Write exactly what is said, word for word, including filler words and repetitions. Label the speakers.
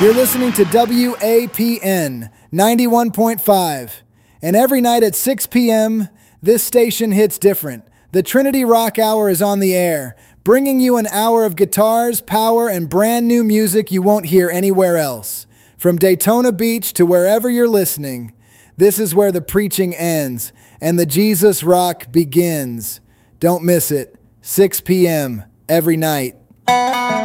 Speaker 1: You're listening to W A P N ninety-one point five. And every night at six p.m., this station hits different. The Trinity Rock Hour is on the air, bringing you an hour of guitars, power, and brand new music you won't hear anywhere else. From Daytona Beach to wherever you're listening, this is where the preaching ends and the Jesus Rock begins. Don't miss it. six p.m. every night.